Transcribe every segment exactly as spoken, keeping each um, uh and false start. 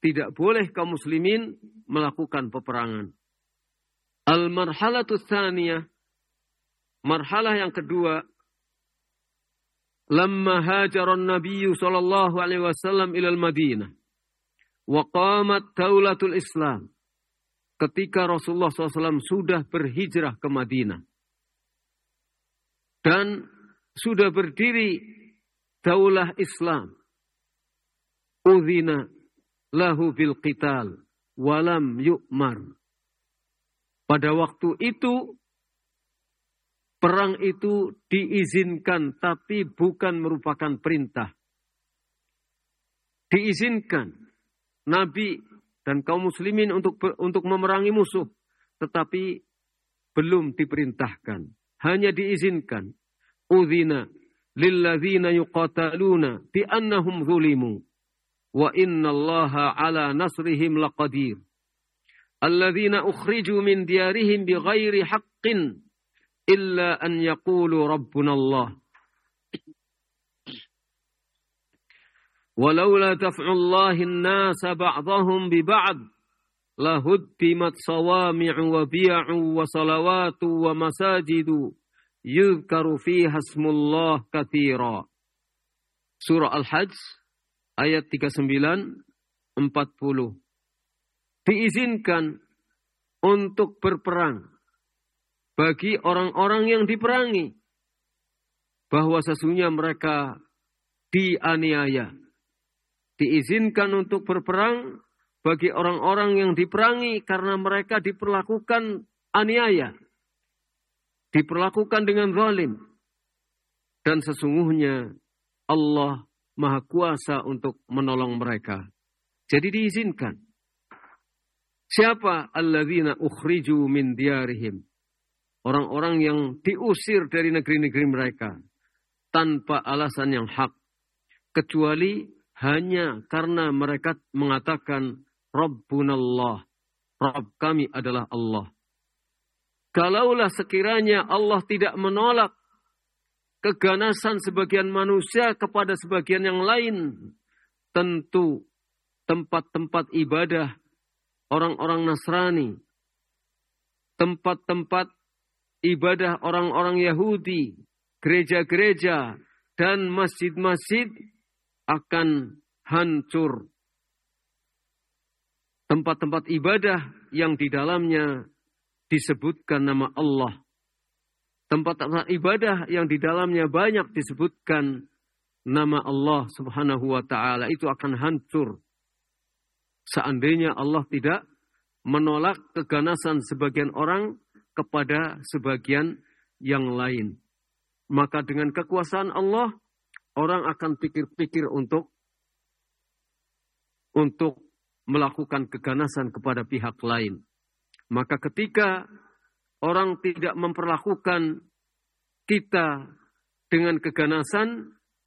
tidak boleh kaum muslimin melakukan peperangan. Al-marhalatu tsaniyah, marhalah yang kedua, lamma hajaran nabiyyu sallallahu alaihi wasallam ila al-Madinah wa qamat daulatul Islam. Ketika Rasulullah shallallahu alaihi wasallam sudah berhijrah ke Madinah dan sudah berdiri daulah Islam, udzina lahu bil qital walam yu'mar. Pada waktu itu perang itu diizinkan tapi bukan merupakan perintah. Diizinkan Nabi dan kaum muslimin untuk untuk memerangi musuh, tetapi belum diperintahkan, hanya diizinkan. Udzina lilladzina yuqataluna bi annahum zulimu wa innallaha ala nasrihim laqadir. Alladzina ukhriju min diyarihim bighairi haqqin illa an yaqulu rabbunallah. Walaula daf'ullahi an-nasa ba'dahum bi ba'd lahuddimat sawami'u wa bi'u wa salawatu wa masajidu yuzkaru fiha ismullah katsira. Surah Al-Hajj ayat tiga puluh sembilan empat puluh. Diizinkan untuk berperang bagi orang-orang yang diperangi, bahwa sesungguhnya mereka dianiaya. Diizinkan untuk berperang bagi orang-orang yang diperangi karena mereka diperlakukan aniaya, diperlakukan dengan zalim. Dan sesungguhnya Allah Maha Kuasa untuk menolong mereka. Jadi diizinkan. Siapa? Alladzina ukhriju min diyarihim. Orang-orang yang diusir dari negeri-negeri mereka tanpa alasan yang hak, kecuali hanya karena mereka mengatakan Rabbunallah, Rabb kami adalah Allah. Kalaulah sekiranya Allah tidak menolak keganasan sebagian manusia kepada sebagian yang lain, tentu tempat-tempat ibadah orang-orang Nasrani, tempat-tempat ibadah orang-orang Yahudi, gereja-gereja dan masjid-masjid akan hancur. Tempat-tempat ibadah yang di dalamnya disebutkan nama Allah, tempat-tempat ibadah yang di dalamnya banyak disebutkan nama Allah Subhanahu wa ta'ala, itu akan hancur seandainya Allah tidak menolak keganasan sebagian orang kepada sebagian yang lain. Maka dengan kekuasaan Allah, orang akan pikir-pikir untuk untuk melakukan keganasan kepada pihak lain. Maka ketika orang tidak memperlakukan kita dengan keganasan,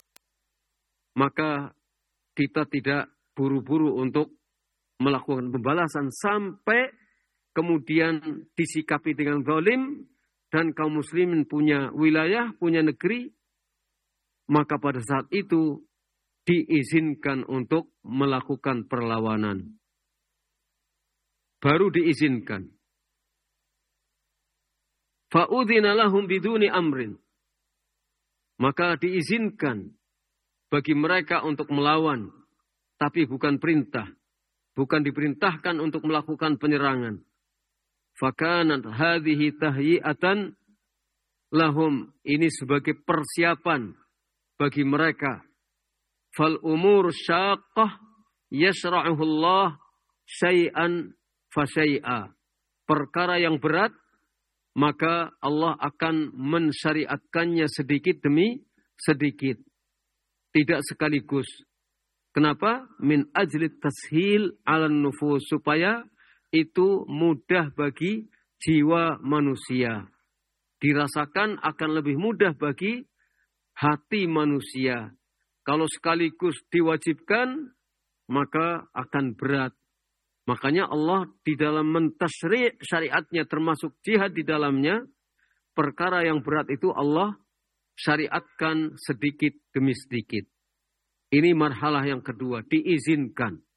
maka kita tidak buru-buru untuk melakukan pembalasan sampai kemudian disikapi dengan zalim dan kaum muslimin punya wilayah, punya negeri, maka pada saat itu diizinkan untuk melakukan perlawanan. Baru diizinkan. Fa'udhina lahum biduni amrin. Maka diizinkan bagi mereka untuk melawan, tapi bukan perintah. Bukan diperintahkan untuk melakukan penyerangan. Fakanat hadhihi tahyi'atan lahum. Ini sebagai persiapan bagi mereka. Fal umur syaqqah yasra'uhu Allah syai'an fa syai'a. Perkara yang berat, maka Allah akan mensyariatkannya sedikit demi sedikit. Tidak sekaligus. Kenapa? Min ajli tashil 'alan nufus, supaya itu mudah bagi jiwa manusia. Dirasakan akan lebih mudah bagi hati manusia. Kalau sekaligus diwajibkan, maka akan berat. Makanya Allah di dalam mentasri' syariatnya, termasuk jihad di dalamnya, perkara yang berat itu Allah syariatkan sedikit demi sedikit. Ini marhalah yang kedua, diizinkan.